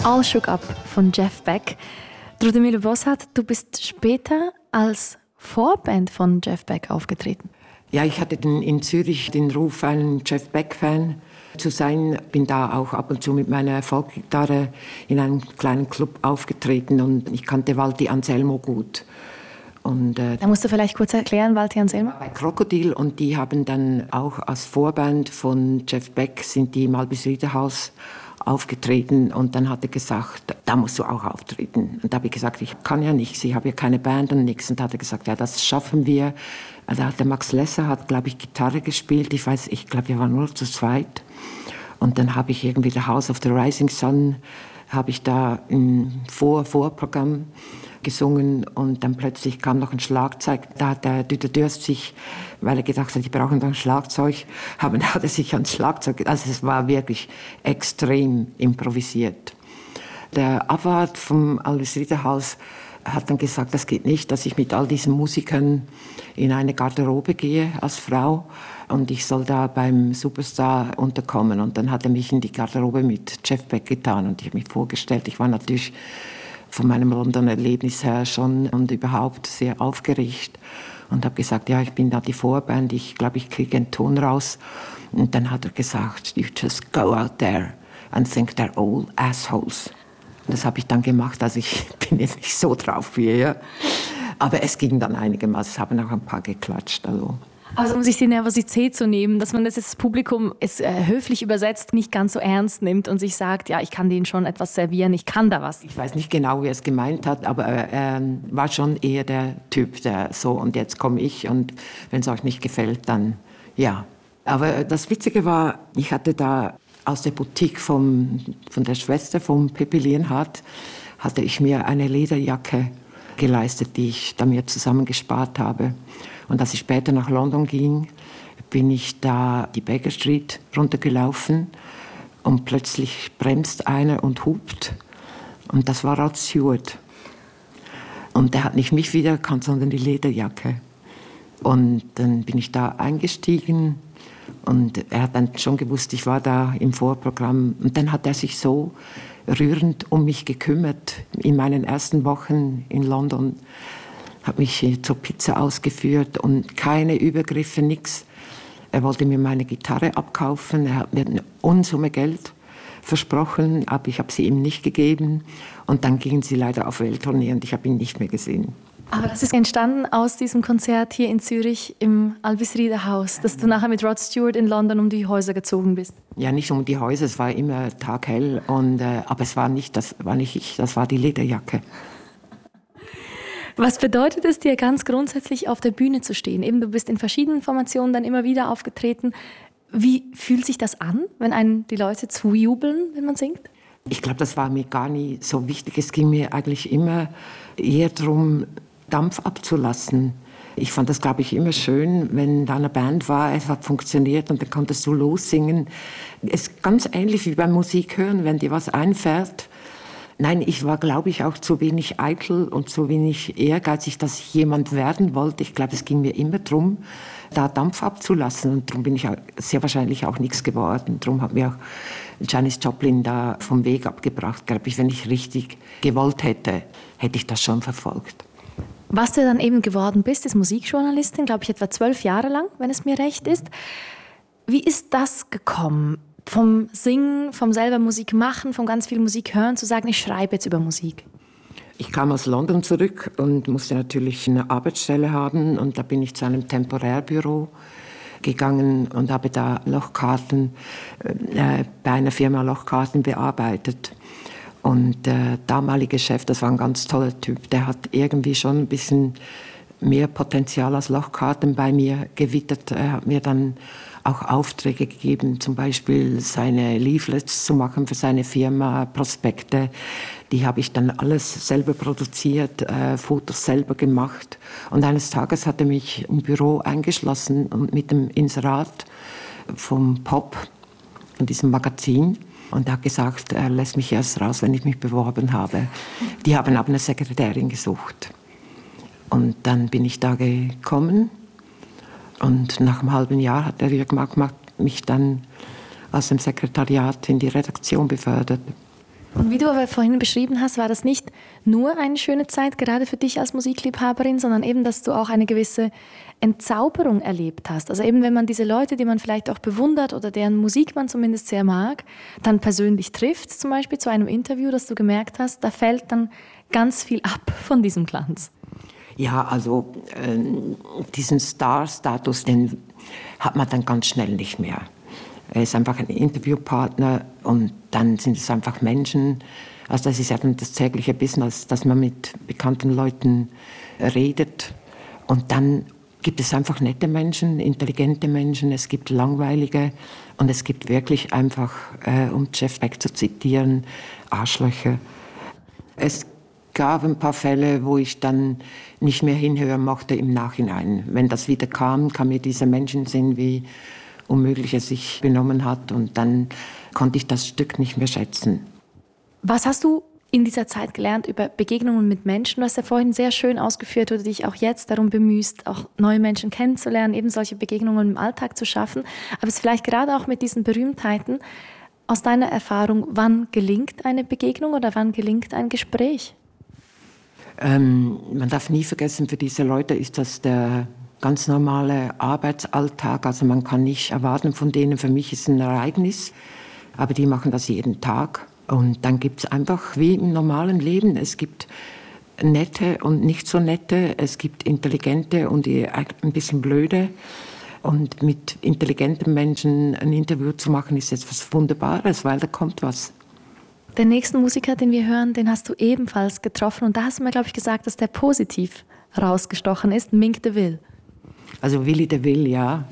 All Shook Up von Jeff Beck. Drudemir Bossart, du bist später als Vorband von Jeff Beck aufgetreten. Ja, ich hatte in Zürich den Ruf, ein Jeff Beck-Fan zu sein. Bin da auch ab und zu mit meiner Folkgitarre in einem kleinen Club aufgetreten und ich kannte Walti Anselmo gut. Und, da musst du vielleicht kurz erklären, Walti Anselmo? Bei Krokodil, und die haben dann auch als Vorband von Jeff Beck sind die im Albisriederhaus aufgetreten und dann hat er gesagt, da musst du auch auftreten. Und da habe ich gesagt, ich kann ja nicht, ich habe ja keine Band und nichts. Und da hat er gesagt, ja, das schaffen wir. Da hat der Max Lesser, glaube ich, Gitarre gespielt. Ich glaube, wir waren nur zu zweit. Und dann habe ich irgendwie The House of the Rising Sun, habe ich da im Vorprogramm gesungen und dann plötzlich kam noch ein Schlagzeug. Da hat der Dieter Dürst sich, weil er gedacht hat, die brauchen noch ein Schlagzeug, hat er sich ans Schlagzeug, also es war wirklich extrem improvisiert. Der Abwart vom Albisriederhaus hat dann gesagt, das geht nicht, dass ich mit all diesen Musikern in eine Garderobe gehe als Frau und ich soll da beim Superstar unterkommen. Und dann hat er mich in die Garderobe mit Jeff Beck getan und ich habe mich vorgestellt. Ich war natürlich von meinem Londoner Erlebnis her schon und überhaupt sehr aufgeregt und habe gesagt, ja, ich bin da die Vorband, ich glaube, ich kriege einen Ton raus. Und dann hat er gesagt, you just go out there and think they're all assholes. Und das habe ich dann gemacht, also ich bin jetzt nicht so drauf wie er, aber es ging dann einigermaßen, es haben auch ein paar geklatscht. Also um sich die Nervosität zu nehmen, dass man das Publikum es höflich übersetzt, nicht ganz so ernst nimmt und sich sagt, ja, ich kann denen schon etwas servieren, ich kann da was. Ich weiß nicht genau, wie er es gemeint hat, aber er war schon eher der Typ, der so, und jetzt komme ich und wenn es euch nicht gefällt, dann ja. Aber das Witzige war, ich hatte da aus der Boutique von der Schwester von Pippi Lienhardt, hatte ich mir eine Lederjacke geleistet, die ich da mir zusammengespart habe. Und als ich später nach London ging, bin ich da die Baker Street runtergelaufen und plötzlich bremst einer und hupt. Und das war Rod Stewart. Und der hat nicht mich wiedererkannt, sondern die Lederjacke. Und dann bin ich da eingestiegen und er hat dann schon gewusst, ich war da im Vorprogramm. Und dann hat er sich so rührend um mich gekümmert in meinen ersten Wochen in London. Hat mich zur Pizza ausgeführt und keine Übergriffe, nichts. Er wollte mir meine Gitarre abkaufen, er hat mir eine Unsumme Geld versprochen, aber ich habe sie ihm nicht gegeben. Und dann gingen sie leider auf Welttournee und ich habe ihn nicht mehr gesehen. Aber das ist entstanden aus diesem Konzert hier in Zürich im Albisriederhaus, dass du nachher mit Rod Stewart in London um die Häuser gezogen bist. Ja, nicht um die Häuser, es war immer taghell, aber es war nicht ich, das war die Lederjacke. Was bedeutet es dir ganz grundsätzlich, auf der Bühne zu stehen? Eben, du bist in verschiedenen Formationen dann immer wieder aufgetreten. Wie fühlt sich das an, wenn einen die Leute zujubeln, wenn man singt? Ich glaube, das war mir gar nicht so wichtig. Es ging mir eigentlich immer eher darum, Dampf abzulassen. Ich fand das, glaube ich, immer schön, wenn da eine Band war, es hat funktioniert und dann konntest du lossingen. Es ist ganz ähnlich wie beim Musik hören, wenn dir was einfällt. Nein, ich war, glaube ich, auch zu wenig eitel und zu wenig ehrgeizig, dass ich jemand werden wollte. Ich glaube, es ging mir immer darum, da Dampf abzulassen. Und darum bin ich sehr wahrscheinlich auch nichts geworden. Darum hat mir auch Janis Joplin da vom Weg abgebracht. Glaube ich, wenn ich richtig gewollt hätte, hätte ich das schon verfolgt. Was du dann eben geworden bist, ist Musikjournalistin, glaube ich, etwa 12 Jahre lang, wenn es mir recht ist. Wie ist das gekommen? Vom Singen, vom selber Musik machen, von ganz viel Musik hören, zu sagen, ich schreibe jetzt über Musik? Ich kam aus London zurück und musste natürlich eine Arbeitsstelle haben. Und da bin ich zu einem Temporärbüro gegangen und habe da Lochkarten, bei einer Firma Lochkarten bearbeitet. Und der damalige Chef, das war ein ganz toller Typ, der hat irgendwie schon ein bisschen mehr Potenzial als Lochkarten bei mir gewittert. Er hat mir dann auch Aufträge gegeben, zum Beispiel seine Leaflets zu machen für seine Firma, Prospekte. Die habe ich dann alles selber produziert, Fotos selber gemacht. Und eines Tages hat er mich im Büro eingeschlossen und mit dem Inserat vom Pop, von diesem Magazin. Und er hat gesagt, er lässt mich erst raus, wenn ich mich beworben habe. Die haben aber eine Sekretärin gesucht. Und dann bin ich da gekommen. Und nach einem halben Jahr hat der Jürg Markmann mich dann aus dem Sekretariat in die Redaktion befördert. Und wie du aber vorhin beschrieben hast, war das nicht nur eine schöne Zeit, gerade für dich als Musikliebhaberin, sondern eben, dass du auch eine gewisse Entzauberung erlebt hast. Also eben, wenn man diese Leute, die man vielleicht auch bewundert oder deren Musik man zumindest sehr mag, dann persönlich trifft, zum Beispiel zu einem Interview, dass du gemerkt hast, da fällt dann ganz viel ab von diesem Glanz. Ja, also diesen Star-Status, den hat man dann ganz schnell nicht mehr. Er ist einfach ein Interviewpartner und dann sind es einfach Menschen. Also das ist ja dann das tägliche Business, dass man mit bekannten Leuten redet. Und dann gibt es einfach nette Menschen, intelligente Menschen, es gibt langweilige und es gibt wirklich einfach, um Jeff Beck zu zitieren, Arschlöcher. Es gab ein paar Fälle, wo ich dann nicht mehr hinhören mochte im Nachhinein. Wenn das wieder kam mir dieser Mensch in den Sinn, wie unmöglich er sich benommen hat. Und dann konnte ich das Stück nicht mehr schätzen. Was hast du in dieser Zeit gelernt über Begegnungen mit Menschen? Du hast ja vorhin sehr schön ausgeführt, wo du dich auch jetzt darum bemühst, auch neue Menschen kennenzulernen, eben solche Begegnungen im Alltag zu schaffen. Aber es ist vielleicht gerade auch mit diesen Berühmtheiten, aus deiner Erfahrung, wann gelingt eine Begegnung oder wann gelingt ein Gespräch? Man darf nie vergessen, für diese Leute ist das der ganz normale Arbeitsalltag. Also man kann nicht erwarten von denen, für mich ist es ein Ereignis, aber die machen das jeden Tag. Und dann gibt es einfach wie im normalen Leben, es gibt nette und nicht so nette, es gibt intelligente und ein bisschen blöde. Und mit intelligenten Menschen ein Interview zu machen, ist jetzt was Wunderbares, weil da kommt was. Den nächsten Musiker, den wir hören, den hast du ebenfalls getroffen. Und da hast du mir, glaube ich, gesagt, dass der positiv rausgestochen ist, Mink DeVille. Also Willy DeVille, ja.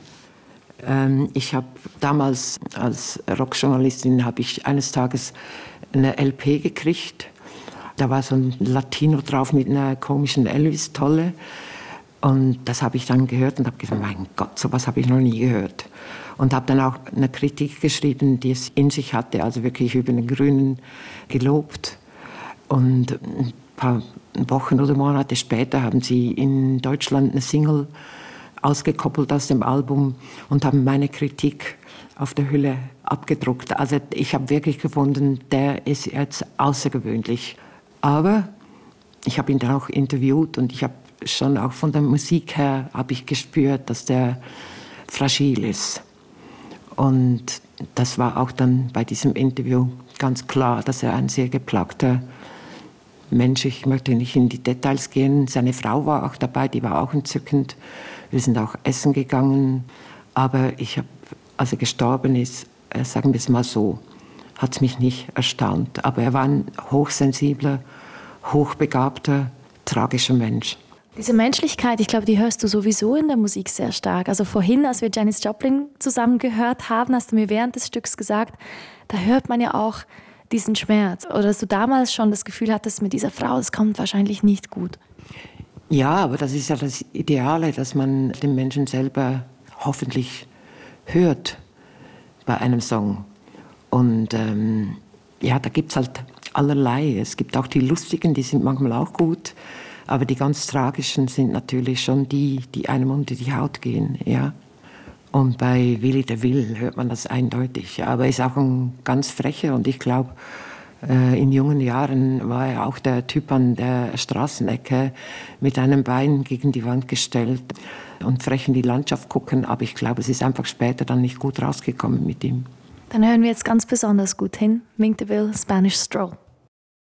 Ich habe damals als Rockjournalistin eines Tages eine LP gekriegt. Da war so ein Latino drauf mit einer komischen Elvis-Tolle. Und das habe ich dann gehört und habe gesagt, mein Gott, sowas habe ich noch nie gehört. Und habe dann auch eine Kritik geschrieben, die es in sich hatte, also wirklich über den Grünen gelobt. Und ein paar Wochen oder Monate später haben sie in Deutschland eine Single ausgekoppelt aus dem Album und haben meine Kritik auf der Hülle abgedruckt. Also ich habe wirklich gefunden, der ist jetzt außergewöhnlich. Aber ich habe ihn dann auch interviewt und ich habe schon auch von der Musik her habe ich gespürt, dass der fragil ist. Und das war auch dann bei diesem Interview ganz klar, dass er ein sehr geplagter Mensch, ich möchte nicht in die Details gehen, seine Frau war auch dabei, die war auch entzückend. Wir sind auch essen gegangen, aber als er gestorben ist, sagen wir es mal so, hat es mich nicht erstaunt. Aber er war ein hochsensibler, hochbegabter, tragischer Mensch. Diese Menschlichkeit, ich glaube, die hörst du sowieso in der Musik sehr stark. Also vorhin, als wir Janis Joplin zusammen gehört haben, hast du mir während des Stücks gesagt, da hört man ja auch diesen Schmerz. Oder dass du damals schon das Gefühl hattest, mit dieser Frau, das kommt wahrscheinlich nicht gut. Ja, aber das ist ja das Ideale, dass man den Menschen selber hoffentlich hört bei einem Song. Und ja, da gibt es halt allerlei. Es gibt auch die lustigen, die sind manchmal auch gut. Aber die ganz tragischen sind natürlich schon die einem unter die Haut gehen. Ja. Und bei Willy DeVille hört man das eindeutig. Aber er ist auch ein ganz frecher und ich glaube, in jungen Jahren war er auch der Typ an der Straßenecke mit einem Bein gegen die Wand gestellt und frech in die Landschaft gucken. Aber ich glaube, es ist einfach später dann nicht gut rausgekommen mit ihm. Dann hören wir jetzt ganz besonders gut hin. Mink DeVille, Spanish Stroll.